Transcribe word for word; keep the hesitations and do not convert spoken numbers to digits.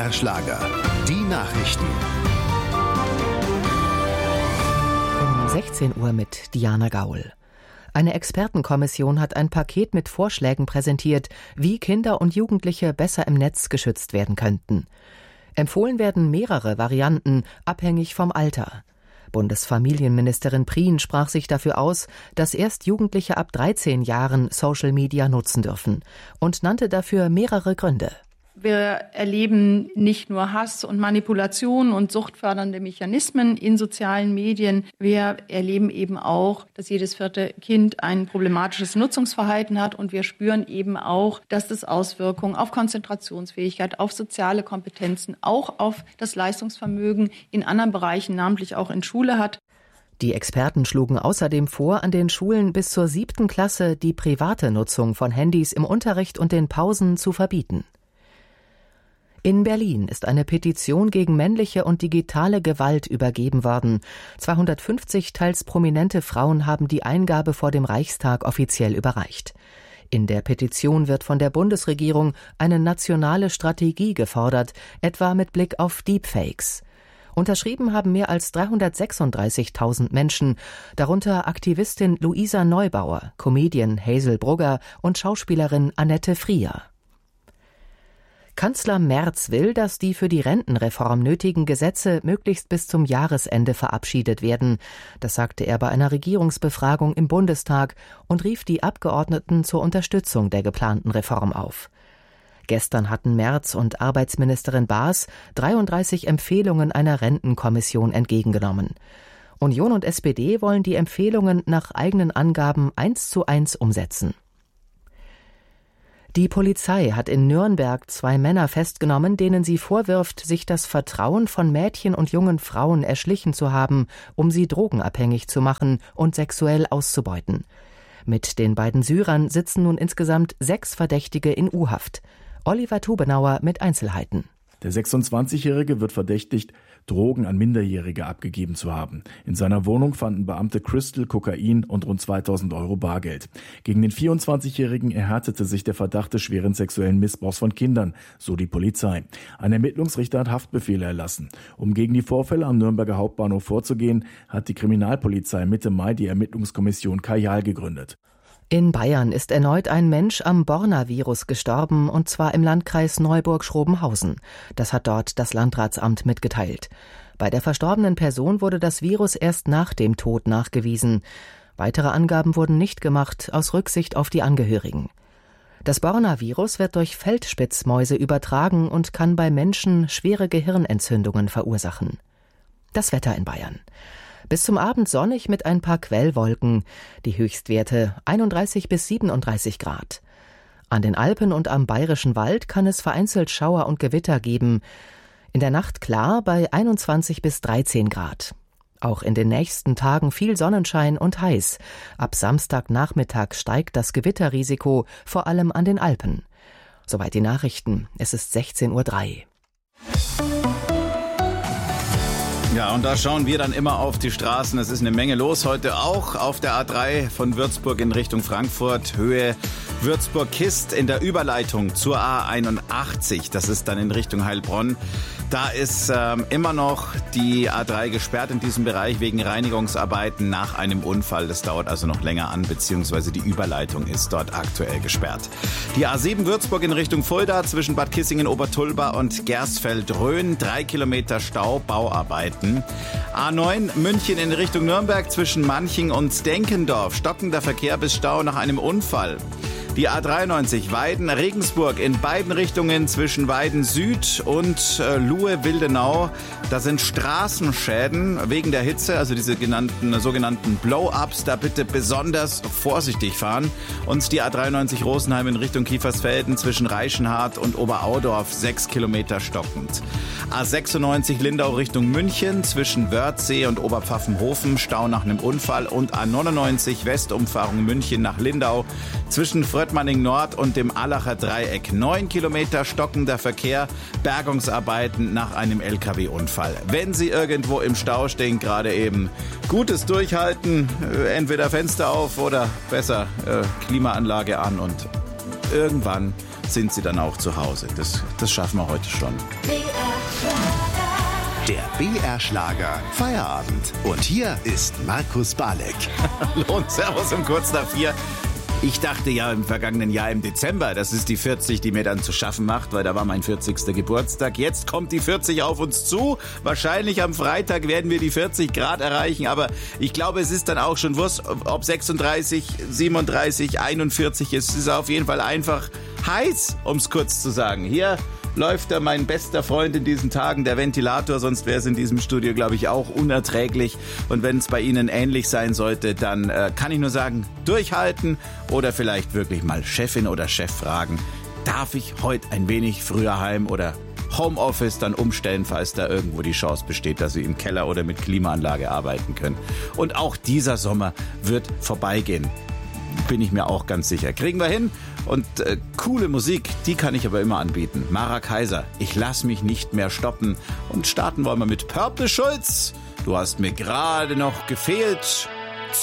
R Schlager. Die Nachrichten. Um sechzehn Uhr mit Diana Gaul. Eine Expertenkommission hat ein Paket mit Vorschlägen präsentiert, wie Kinder und Jugendliche besser im Netz geschützt werden könnten. Empfohlen werden mehrere Varianten, abhängig vom Alter. Bundesfamilienministerin Prien sprach sich dafür aus, dass erst Jugendliche ab dreizehn Jahren Social Media nutzen dürfen und nannte dafür mehrere Gründe. Wir erleben nicht nur Hass und Manipulation und suchtfördernde Mechanismen in sozialen Medien. Wir erleben eben auch, dass jedes vierte Kind ein problematisches Nutzungsverhalten hat. Und wir spüren eben auch, dass das Auswirkungen auf Konzentrationsfähigkeit, auf soziale Kompetenzen, auch auf das Leistungsvermögen in anderen Bereichen, namentlich auch in Schule hat. Die Experten schlugen außerdem vor, an den Schulen bis zur siebten Klasse die private Nutzung von Handys im Unterricht und den Pausen zu verbieten. In Berlin ist eine Petition gegen männliche und digitale Gewalt übergeben worden. zweihundertfünfzig teils prominente Frauen haben die Eingabe vor dem Reichstag offiziell überreicht. In der Petition wird von der Bundesregierung eine nationale Strategie gefordert, etwa mit Blick auf Deepfakes. Unterschrieben haben mehr als dreihundertsechsunddreißigtausend Menschen, darunter Aktivistin Luisa Neubauer, Comedian Hazel Brugger und Schauspielerin Annette Frier. Kanzler Merz will, dass die für die Rentenreform nötigen Gesetze möglichst bis zum Jahresende verabschiedet werden. Das sagte er bei einer Regierungsbefragung im Bundestag und rief die Abgeordneten zur Unterstützung der geplanten Reform auf. Gestern hatten Merz und Arbeitsministerin Baas dreiunddreißig Empfehlungen einer Rentenkommission entgegengenommen. Union und S P D wollen die Empfehlungen nach eigenen Angaben eins zu eins umsetzen. Die Polizei hat in Nürnberg zwei Männer festgenommen, denen sie vorwirft, sich das Vertrauen von Mädchen und jungen Frauen erschlichen zu haben, um sie drogenabhängig zu machen und sexuell auszubeuten. Mit den beiden Syrern sitzen nun insgesamt sechs Verdächtige in U-Haft. Oliver Tubenauer mit Einzelheiten. Der sechsundzwanzigjährige wird verdächtigt, Drogen an Minderjährige abgegeben zu haben. In seiner Wohnung fanden Beamte Crystal, Kokain und rund zweitausend Euro Bargeld. Gegen den vierundzwanzigjährigen erhärtete sich der Verdacht des schweren sexuellen Missbrauchs von Kindern, so die Polizei. Ein Ermittlungsrichter hat Haftbefehle erlassen. Um gegen die Vorfälle am Nürnberger Hauptbahnhof vorzugehen, hat die Kriminalpolizei Mitte Mai die Ermittlungskommission Kajal gegründet. In Bayern ist erneut ein Mensch am Borna-Virus gestorben, und zwar im Landkreis Neuburg-Schrobenhausen. Das hat dort das Landratsamt mitgeteilt. Bei der verstorbenen Person wurde das Virus erst nach dem Tod nachgewiesen. Weitere Angaben wurden nicht gemacht, aus Rücksicht auf die Angehörigen. Das Borna-Virus wird durch Feldspitzmäuse übertragen und kann bei Menschen schwere Gehirnentzündungen verursachen. Das Wetter in Bayern. Bis zum Abend sonnig mit ein paar Quellwolken. Die Höchstwerte einunddreißig bis siebenunddreißig Grad. An den Alpen und am Bayerischen Wald kann es vereinzelt Schauer und Gewitter geben. In der Nacht klar bei einundzwanzig bis dreizehn Grad. Auch in den nächsten Tagen viel Sonnenschein und heiß. Ab Samstagnachmittag steigt das Gewitterrisiko, vor allem an den Alpen. Soweit die Nachrichten. Es ist sechzehn Uhr drei. Ja, und da schauen wir dann immer auf die Straßen. Es ist eine Menge los heute auch auf der A drei von Würzburg in Richtung Frankfurt. Höhe Würzburg-Kist in der Überleitung zur A einundachtzig. Das ist dann in Richtung Heilbronn. Da ist ähm, immer noch die A drei gesperrt in diesem Bereich wegen Reinigungsarbeiten nach einem Unfall. Das dauert also noch länger an, beziehungsweise die Überleitung ist dort aktuell gesperrt. Die A sieben Würzburg in Richtung Fulda zwischen Bad Kissingen-Obertulba und Gersfeld-Rhön. Drei Kilometer Stau, Bauarbeiten. A neun München in Richtung Nürnberg zwischen Manching und Denkendorf. Stockender Verkehr bis Stau nach einem Unfall. Die A dreiundneunzig Weiden-Regensburg in beiden Richtungen zwischen Weiden Süd und äh, Luhe-Wildenau. Da sind Straßenschäden wegen der Hitze, also diese genannten, sogenannten Blow-Ups. Da bitte besonders vorsichtig fahren. Und die A dreiundneunzig Rosenheim in Richtung Kiefersfelden zwischen Reichenhard und Oberaudorf, sechs Kilometer stockend. A sechsundneunzig Lindau Richtung München zwischen Wörthsee und Oberpfaffenhofen, Stau nach einem Unfall. Und A neunundneunzig Westumfahrung München nach Lindau zwischen Fröttmanning Nord und dem Allacher Dreieck. Neun Kilometer stockender Verkehr, Bergungsarbeiten nach einem L K W-Unfall. Wenn Sie irgendwo im Stau stehen, gerade eben, gutes Durchhalten, entweder Fenster auf oder besser äh, Klimaanlage an und irgendwann sind sie dann auch zu Hause. Das, das schaffen wir heute schon. Der B R-Schlager Feierabend. Und hier ist Markus Balek. Hallo und Servus um kurz nach vier. Ich dachte ja im vergangenen Jahr im Dezember, das ist die vierzig, die mir dann zu schaffen macht, weil da war mein vierzigster Geburtstag. Jetzt kommt die vierzig auf uns zu. Wahrscheinlich am Freitag werden wir die vierzig Grad erreichen, aber ich glaube, es ist dann auch schon wurscht, ob sechsunddreißig, siebenunddreißig, einundvierzig ist. Es ist auf jeden Fall einfach heiß, um es kurz zu sagen. Hier läuft da mein bester Freund in diesen Tagen, der Ventilator, sonst wäre es in diesem Studio, glaube ich, auch unerträglich. Und wenn es bei Ihnen ähnlich sein sollte, dann äh, kann ich nur sagen, durchhalten oder vielleicht wirklich mal Chefin oder Chef fragen, darf ich heute ein wenig früher heim oder Homeoffice dann umstellen, falls da irgendwo die Chance besteht, dass Sie im Keller oder mit Klimaanlage arbeiten können. Und auch dieser Sommer wird vorbeigehen. Bin ich mir auch ganz sicher. Kriegen wir hin. Und äh, coole Musik, die kann ich aber immer anbieten. Mara Kaiser, ich lass mich nicht mehr stoppen. Und starten wollen wir mit Purple Schulz. Du hast mir gerade noch gefehlt.